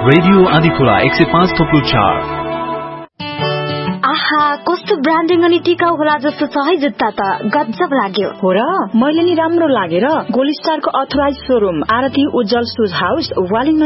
Radio Andhikhola 105.4। आहा, कस्तो branding अनि टिकाउ होला जस्तो छ है जुत्ता त, गजब लाग्यो। हो र, मैले नि राम्रो लागेर गोल्ड स्टारको अथराइज शोरूम आरती उज्जवल शूज हाउस वालिङ